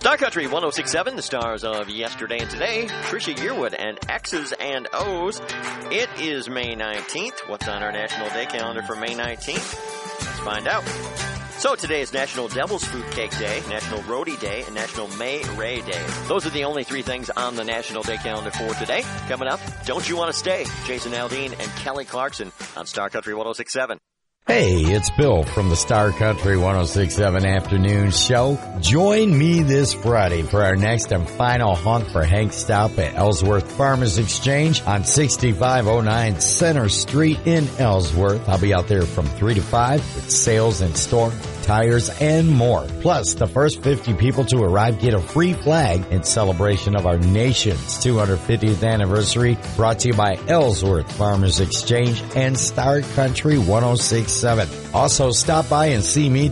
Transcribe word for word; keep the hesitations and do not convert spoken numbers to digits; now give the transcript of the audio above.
Star Country one oh six point seven, the stars of yesterday and today, Trisha Yearwood and X's and O's. It is May nineteenth. What's on our National Day calendar for May nineteenth? Let's find out. So today is National Devil's Food Cake Day, National Roadie Day, and National May Ray Day. Those are the only three things on the National Day calendar for today. Coming up, Don't You Want to Stay? Jason Aldean and Kelly Clarkson on Star Country one oh six point seven. Hey, it's Bill from the Star Country one oh six point seven afternoon show. Join me this Friday for our next and final Honk for Hank stop at Ellsworth Farmers Exchange on sixty-five oh nine Center Street in Ellsworth. I'll be out there from three to five with sales in store, tires, and more. Plus, the first fifty people to arrive get a free flag in celebration of our nation's two hundred fiftieth anniversary, brought to you by Ellsworth Farmers Exchange and Star Country one oh six point seven. Also, stop by and see me